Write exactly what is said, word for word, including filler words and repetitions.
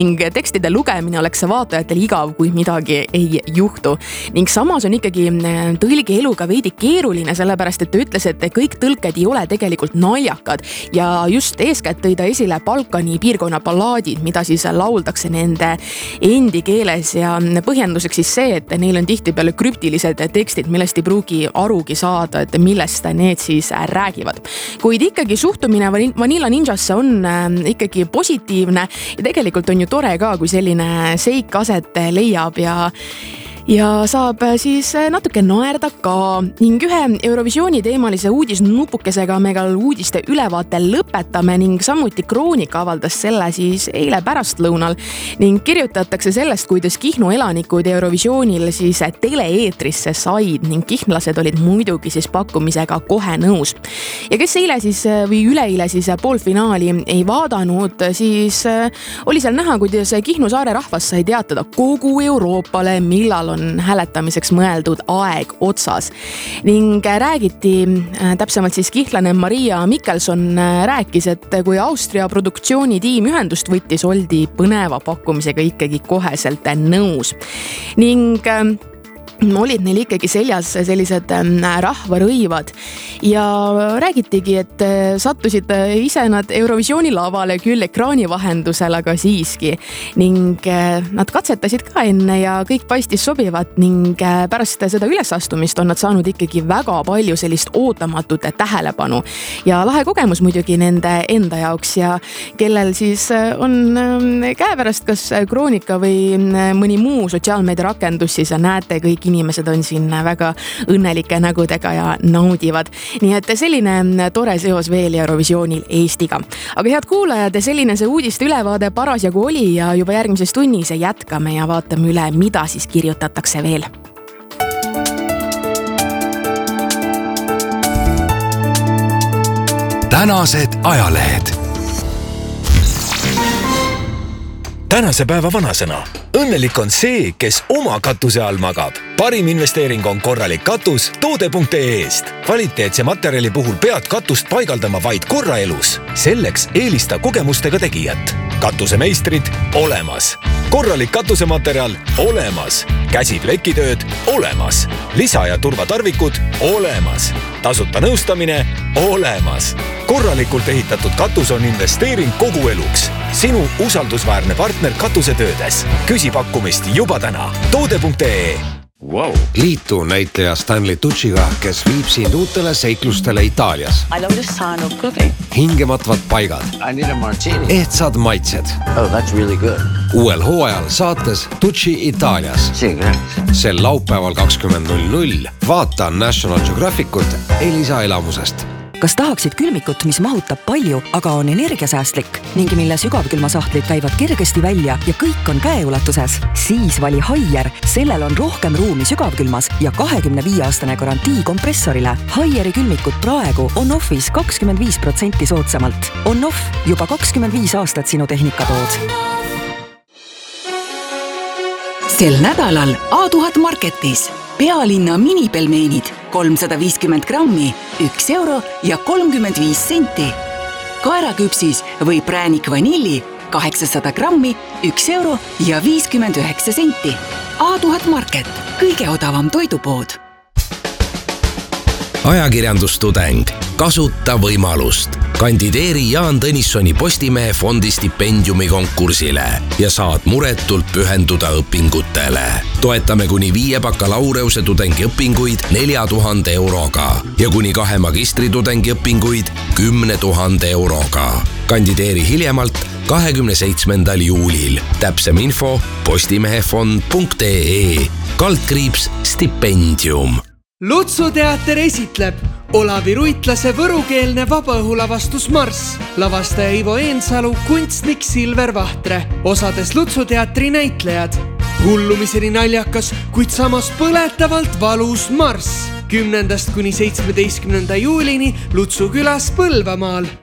ning tekstide lugemine oleks vaatajatel igav, kui midagi ei juhtu. Ning samas on ikkagi tõlgi eluga veidi keeruline, sellepärast et ta ütles, et kõik tõlked ei ole tegelikult naljakad ja just eeskätt tõi ta esile Balkani piirkonna ballaadid, mida siis lauldakse nende endi keeles ja põhjenduseks siis see, et neil on tihtipeale krüptilised tekstid, millest ei pruugi arugi saada, et millest need siis räägivad. Kuid ikkagi suhtumine Vanilla Ninjasse on ikkagi positiivne ja tegelikult on ju tore ka, kui selline seik aset leiab ja ja saab siis natuke naerda ka ning ühe Eurovisiooni teemalise uudisnupukesega me ka uudiste ülevaate lõpetame ning samuti Kroonika avaldas selle siis eile pärastlõunal ning kirjutatakse sellest, kuidas Kihnu elanikud Eurovisioonil siis tele-eetrisse said ning kihnlased olid muidugi siis pakkumisega kohe nõus. Ja kes eile siis või üleeile siis poolfinaali ei vaadanud, siis oli seal näha, kuidas Kihnu saare rahvas sai teatada kogu Euroopale, millal on hääletamiseks mõeldud aeg otsas. Ning räägiti, täpsemalt siis kihlane Maria Mikkelson rääkis, et kui Austria produktsioonitiim ühendust võttis, oldi põneva pakkumisega ikkagi koheselt nõus. Ning olid neil ikkagi seljas sellised rahvarõivad ja räägitigi, et sattusid ise nad Eurovisiooni lavale küll ekraani vahendusel, aga siiski. Ning nad katsetasid ka enne ja kõik paistis sobivat ning pärast seda ülesastumist on nad saanud ikkagi väga palju sellist ootamatut tähelepanu. Ja lahe kogemus muidugi nende enda jaoks ja kellel siis on käepärast kas Kroonika või mõni muu sotsiaalmeedia rakendus, siis näete kõik inimesed on siin väga õnnelike nägudega ja naudivad. Nii et selline tore seos veel Eurovisioonil Eestiga. Aga head kuulajad, selline see uudiste ülevaade parasjagu oli ja juba järgmises tunnis jätkame ja vaatame üle, mida siis kirjutatakse veel. Tänased ajalehed. Tänase päeva vanasõna. Õnnelik on see, kes oma katuse all magab. Parim investeering on korralik katus toode punkt ee eest. Kvaliteetse materjali puhul pead katust paigaldama vaid korra elus. Selleks eelista kogemustega tegijat. Katusemeistrid olemas. Korralik katusematerjal olemas. Käsiplekkitööd olemas. Lisa- ja turvatarvikud olemas. Tasuta nõustamine olemas. Korralikult ehitatud katus on investeering kogu eluks. Sinu usaldusväärne partner katusetöödes. Küsi pakkumist juba täna. toode punkt ee. Wow. Liitu näitleja Stanley Tucciga, kes viib sind uutele seiklustele Itaalias. I love the sound of cooking. Hingematvad paigad. I need a martini. Ehtsad maitsed. Oh, that's really good. Uuel hooajal saates Tucci Itaalias. See grazie. Sel laupäeval kakskümmend null null vaata National Geographicut Elisa elamusest. Kas tahaksid külmikut, mis mahutab palju, aga on energiasäästlik ning mille sügavkülmasahtlid käivad kergesti välja ja kõik on käeulatuses? Siis vali Haier, sellel on rohkem ruumi sügavkülmas ja kahekümne viie aastane garantii kompressorile. Haieri külmikut praegu on offis kakskümmend viis protsenti soodsamalt. On off juba kakskümmend viis aastat sinu tehnikatood. Sel nädalal A tuhat Marketis pealinna minipelmeenid kolmsada viiskümmend grammi, üks euro ja kolmkümmend viis senti. Kaeraküpsis või präänik vanilli kaheksasada grammi, üks euro ja viiskümmend üheksa senti. A tuhat Market, kõige odavam toidupood. Ajakirjandustudeng. Kasuta võimalust. Kandideeri Jaan Tõnissoni Postimehe fondi stipendiumi konkursile ja saad muretult pühenduda õpingutele. Toetame kuni viie bakalaureuse tudengi õpinguid nelja tuhande euroga ja kuni kahe magistritudengi õpinguid kümne tuhande euroga. Kandideeri hiljemalt kahekümne seitsmendal juulil. Täpsem info postimehefond punkt ee. Kaldkriips stipendium. Lutsuteater esitleb Olavi Ruitlase võrukeelne vabaõhulavastus Marss. Lavastaja Ivo Eensalu, kunstnik Silver Vahtre. Osades Lutsuteatri näitlejad. Hullumiseni naljakas, kuid samas põletavalt valus Marss. kümnendast kuni seitsmeteistkümnenda juulini Lutsu külas Põlvamaal.